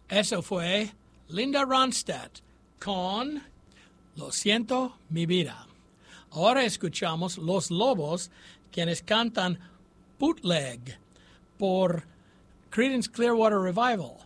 Eso fue Linda Ronstadt con Lo siento, mi vida. Ahora escuchamos Los Lobos, quienes cantan Bootleg por Creedence Clearwater Revival.